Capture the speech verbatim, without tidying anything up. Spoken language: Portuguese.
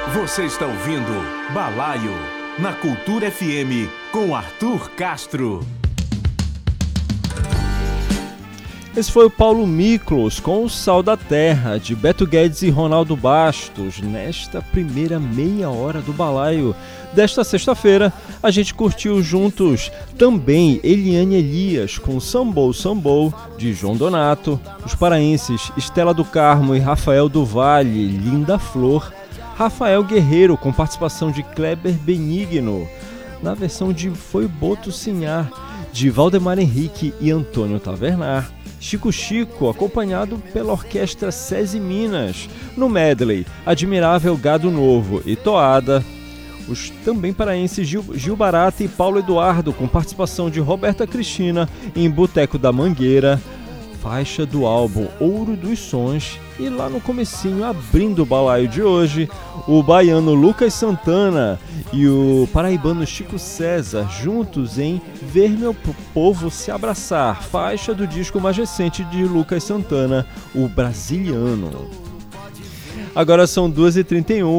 Você está ouvindo Balaio, na Cultura F M, com Arthur Castro. Esse foi o Paulo Miklos com o Sal da Terra, de Beto Guedes e Ronaldo Bastos, nesta primeira meia hora do Balaio. Desta sexta-feira, a gente curtiu juntos também Eliane Elias com Sambou Sambou, de João Donato, os paraenses Estela do Carmo e Rafael do Vale, Linda Flor, Rafael Guerreiro com participação de Kleber Benigno, na versão de Foi Boto Sinhar, de Valdemar Henrique e Antônio Tavernar, Chico Chico, acompanhado pela Orquestra SESI Minas, no medley Admirável Gado Novo e Toada, os também paraenses Gil, Gil Barata e Paulo Eduardo, com participação de Roberta Cristina em Boteco da Mangueira, faixa do álbum Ouro dos Sons, e lá no comecinho, abrindo o balaio de hoje, o baiano Lucas Santana e o paraibano Chico César juntos em Ver Meu Povo Se Abraçar, faixa do disco mais recente de Lucas Santana, o Brasiliano. Agora são duas e trinta e um.